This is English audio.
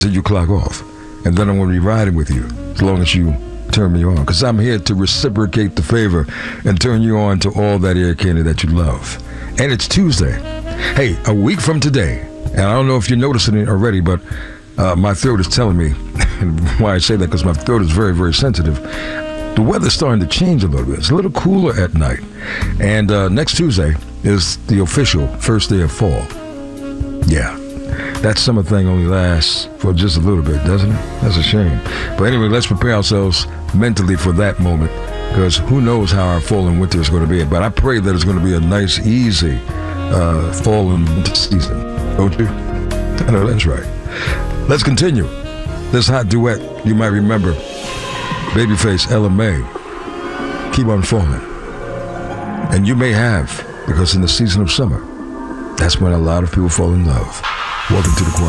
till you clock off. And then I'm going to be riding with you as long as you turn me on. Because I'm here to reciprocate the favor and turn you on to all that air candy that you love. And it's Tuesday. Hey, a week from today, and I don't know if you're noticing it already, but my throat is telling me, and why I say that, because my throat is very, very sensitive. The weather's starting to change a little bit. It's a little cooler at night. And next Tuesday is the official first day of fall. Yeah, that summer thing only lasts for just a little bit, doesn't it? That's a shame. But anyway, let's prepare ourselves mentally for that moment, because who knows how our fall and winter is going to be. But I pray that it's going to be a nice, easy fall and winter season. Don't you? I know that's right. Let's continue. This hot duet, you might remember, Babyface, Ella Mai, Keep on Falling. And you may have, because in the season of summer, that's when a lot of people fall in love. Welcome to the choir.